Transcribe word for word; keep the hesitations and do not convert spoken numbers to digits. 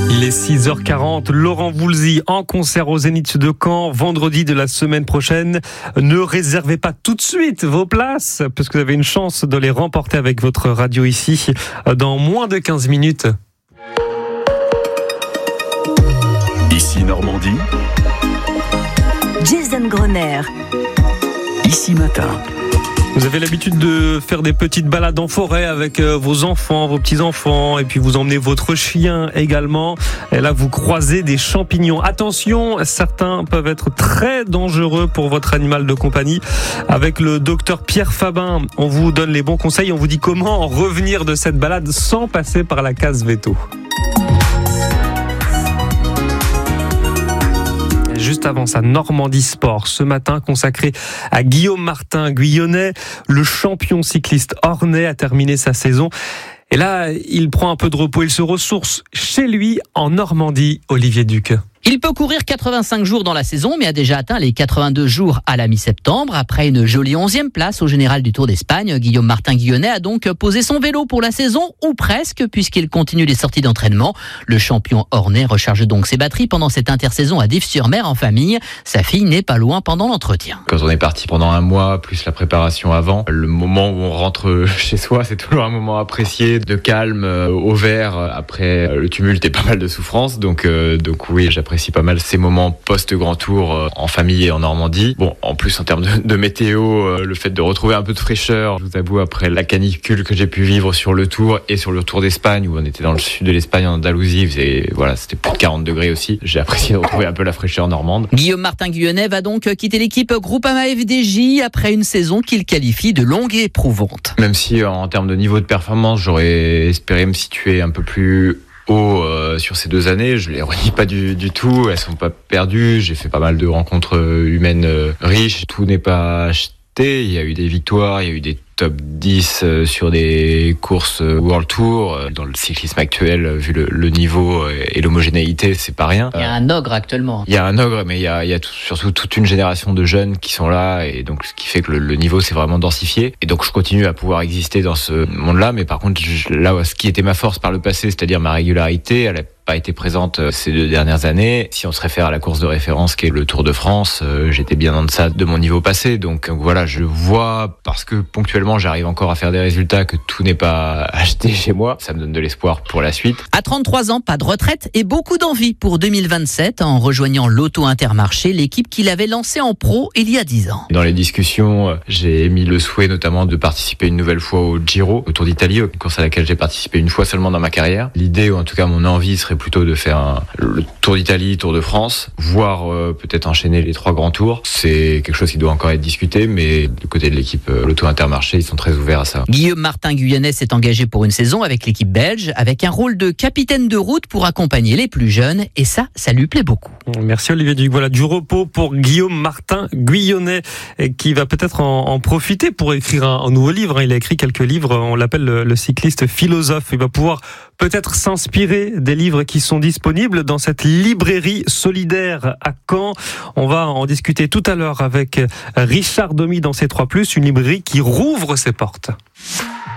Il est six heures quarante, Laurent Voulzy en concert au Zénith de Caen, vendredi de la semaine prochaine. Ne réservez pas tout de suite vos places, parce que vous avez une chance de les remporter avec votre radio ici dans moins de quinze minutes. Ici Normandie. Jason Grenier. Ici Matin. Vous avez l'habitude de faire des petites balades en forêt avec vos enfants, vos petits-enfants, et puis vous emmenez votre chien également. Et là, vous croisez des champignons. Attention, certains peuvent être très dangereux pour votre animal de compagnie. Avec le docteur Pierre Fabin, on vous donne les bons conseils. On vous dit comment revenir de cette balade sans passer par la case veto. Juste avant ça, Normandie Sport, ce matin consacré à Guillaume Martin Guyonnet, le champion cycliste ornais a terminé sa saison. Et là, il prend un peu de repos, il se ressource chez lui en Normandie, Olivier Duc. Il peut courir quatre-vingt-cinq jours dans la saison, mais a déjà atteint les quatre-vingt-deux jours à la mi-septembre. Après une jolie onzième place au général du Tour d'Espagne, Guillaume Martin Guyonnet a donc posé son vélo pour la saison, ou presque, puisqu'il continue les sorties d'entraînement. Le champion ornais recharge donc ses batteries pendant cette intersaison à Dives-sur-Mer en famille. Sa fille n'est pas loin pendant l'entretien. Quand on est parti pendant un mois, plus la préparation avant, le moment où on rentre chez soi, c'est toujours un moment apprécié, de calme, au vert, après le tumulte et pas mal de souffrance. Donc, euh, donc oui, j'apprécie pas mal ces moments post-grand tour euh, en famille et en Normandie. Bon, en plus en termes de, de météo, euh, le fait de retrouver un peu de fraîcheur, je vous avoue, après la canicule que j'ai pu vivre sur le Tour et sur le Tour d'Espagne, où on était dans le sud de l'Espagne, en Andalousie, et voilà, c'était plus de quarante degrés aussi. J'ai apprécié de retrouver un peu la fraîcheur normande. Guillaume Martin Guyonnet va donc quitter l'équipe Groupama F D J après une saison qu'il qualifie de longue et éprouvante. Même si en termes de niveau de performance, j'aurais espéré me situer un peu plus haut euh, sur ces deux années, je les renie pas du, du tout, elles sont pas perdues, j'ai fait pas mal de rencontres humaines euh, riches, tout n'est pas acheté, il y a eu des victoires, il y a eu des top dix euh, sur des courses euh, World Tour. Euh, dans le cyclisme actuel, euh, vu le, le niveau euh, et l'homogénéité, c'est pas rien. Il y a un ogre actuellement. Il y a un ogre, mais il y a, il y a tout, surtout toute une génération de jeunes qui sont là, et donc ce qui fait que le, le niveau s'est vraiment densifié. Et donc je continue à pouvoir exister dans ce monde-là, mais par contre, je, là, ce qui était ma force par le passé, c'est-à-dire ma régularité, elle a pas été présente ces deux dernières années. Si on se réfère à la course de référence qui est le Tour de France, euh, j'étais bien en deçà de mon niveau passé. Donc voilà, je vois, parce que ponctuellement j'arrive encore à faire des résultats, que tout n'est pas acheté chez moi. Ça me donne de l'espoir pour la suite. À trente-trois ans, pas de retraite et beaucoup d'envie pour deux mille vingt-sept en rejoignant l'Auto Intermarché, l'équipe qu'il avait lancée en pro il y a dix ans. Dans les discussions, j'ai émis le souhait notamment de participer une nouvelle fois au Giro, au Tour d'Italie, une course à laquelle j'ai participé une fois seulement dans ma carrière. L'idée, ou en tout cas mon envie, serait plutôt de faire un, le Tour d'Italie, Tour de France, voire euh, peut-être enchaîner les trois grands tours. C'est quelque chose qui doit encore être discuté, mais du côté de l'équipe euh, l'Auto Intermarché, ils sont très ouverts à ça. Guillaume Martin Guyonnet s'est engagé pour une saison avec l'équipe belge, avec un rôle de capitaine de route pour accompagner les plus jeunes, et ça, ça lui plaît beaucoup. Merci Olivier Duc. Voilà, du repos pour Guillaume Martin Guyonnet, qui va peut-être en, en profiter pour écrire un, un nouveau livre. Il a écrit quelques livres, on l'appelle le, le cycliste philosophe. Il va pouvoir peut-être s'inspirer des livres qui sont disponibles dans cette librairie solidaire à Caen. On va en discuter tout à l'heure avec Richard Domy dans C trois plus, une librairie qui rouvre ses portes.